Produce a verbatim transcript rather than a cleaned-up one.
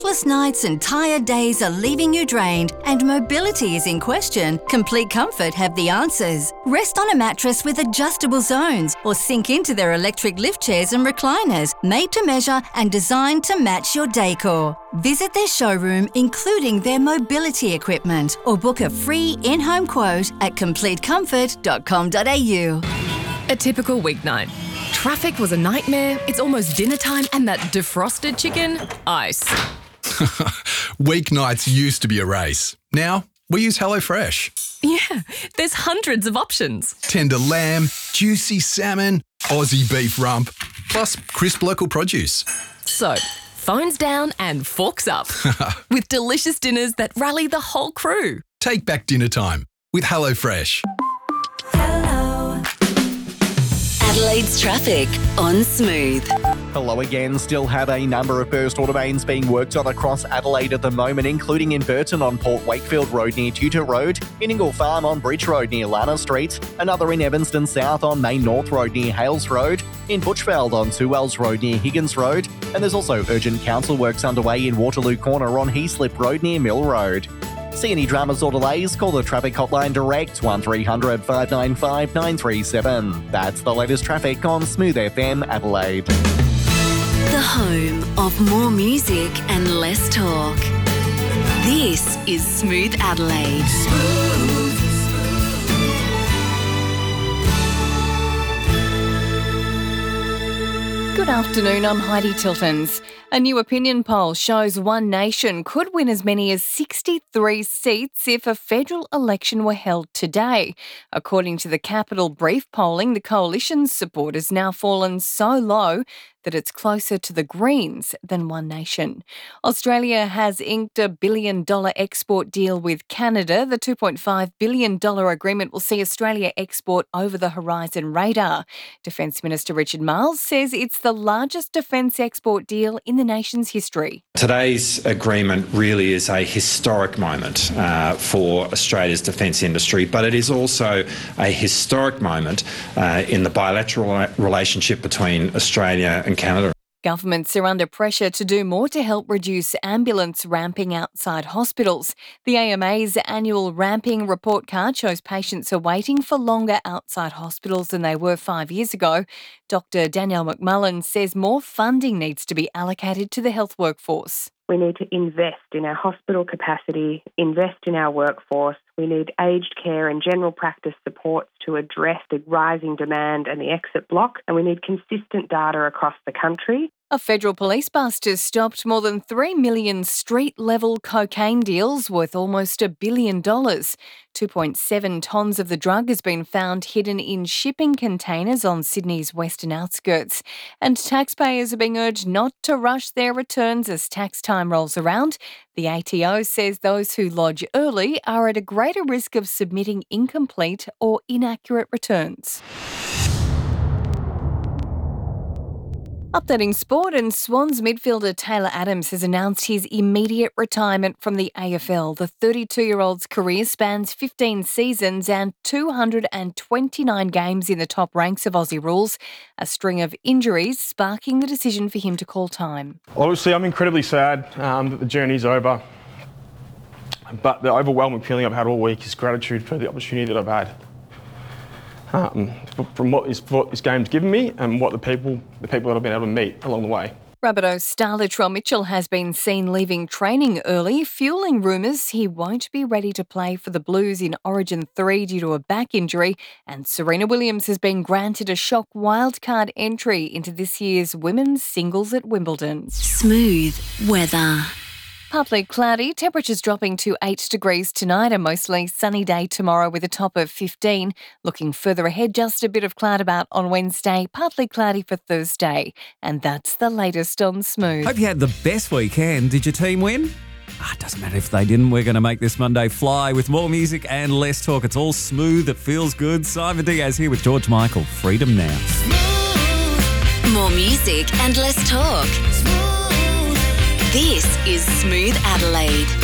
Sleepless nights and tired days are leaving you drained and mobility is in question, Complete Comfort have the answers. Rest on a mattress with adjustable zones or sink into their electric lift chairs and recliners, made to measure and designed to match your decor. Visit their showroom, including their mobility equipment, or book a free in-home quote at complete comfort dot com dot a u. A typical weeknight. Traffic was a nightmare, it's almost dinner time, and that defrosted chicken, ice. Weeknights used to be a race. Now, we use HelloFresh. Yeah, there's hundreds of options. Tender lamb, juicy salmon, Aussie beef rump, plus crisp local produce. So, phones down and forks up. With delicious dinners that rally the whole crew. Take back dinner time with HelloFresh. Adelaide's traffic on Smooth. Hello again. Still have a number of burst automains being worked on across Adelaide at the moment, including in Burton on Port Wakefield Road near Tutor Road, in Ingle Farm on Bridge Road near Lana Street, another in Evanston South on Main North Road near Hales Road, in Butchfeld on Two Wells Road near Higgins Road, and there's also urgent council works underway in Waterloo Corner on Heaslip Road near Mill Road. See any dramas or delays? Call the traffic hotline direct one three hundred five nine five nine three seven. That's the latest traffic on Smooth F M Adelaide. The home of more music and less talk. This is Smooth Adelaide. Smooth. Good afternoon, I'm Heidi Tiltons. A new opinion poll shows One Nation could win as many as sixty-three seats if a federal election were held today. According to the Capital Brief polling, the coalition's support has now fallen so low that it's closer to the Greens than One Nation. Australia has inked a billion dollar export deal with Canada. The two point five billion dollars agreement will see Australia export over the horizon radar. Defence Minister Richard Marles says it's the largest defence export deal in the nation's history. Today's agreement really is a historic moment uh, for Australia's defence industry, but it is also a historic moment uh, in the bilateral relationship between Australia and Canada. Governments are under pressure to do more to help reduce ambulance ramping outside hospitals. The A M A's annual ramping report card shows patients are waiting for longer outside hospitals than they were five years ago. Doctor Danielle McMullen says more funding needs to be allocated to the health workforce. We need to invest in our hospital capacity, invest in our workforce. We need aged care and general practice supports to address the rising demand and the exit block, and we need consistent data across the country. A federal police bust has stopped more than three million street-level cocaine deals worth almost a billion dollars. two point seven tonnes of the drug has been found hidden in shipping containers on Sydney's western outskirts. And taxpayers are being urged not to rush their returns as tax time rolls around. The A T O says those who lodge early are at a greater risk of submitting incomplete or inaccurate returns. Updating sport, and Swans midfielder Taylor Adams has announced his immediate retirement from the A F L. The thirty-two-year-old's career spans fifteen seasons and two hundred twenty-nine games in the top ranks of Aussie rules, a string of injuries sparking the decision for him to call time. Obviously, I'm incredibly sad um, that the journey's over, but the overwhelming feeling I've had all week is gratitude for the opportunity that I've had. Um, from what this, what this game's given me and what the people the people that I've been able to meet along the way. Rabbitohs star Latrell Mitchell has been seen leaving training early, fueling rumours he won't be ready to play for the Blues in Origin three due to a back injury, and Serena Williams has been granted a shock wildcard entry into this year's women's singles at Wimbledon. Smooth weather. Partly cloudy, temperatures dropping to eight degrees tonight, a mostly sunny day tomorrow with a top of fifteen. Looking further ahead, just a bit of cloud about on Wednesday, partly cloudy for Thursday. And that's the latest on Smooth. Hope you had the best weekend. Did your team win? Ah, it doesn't matter if they didn't. We're going to make this Monday fly with more music and less talk. It's all smooth. It feels good. Simon Diaz here with George Michael. Freedom now. Smooth. More music and less talk. Smooth. This is Smooth Adelaide.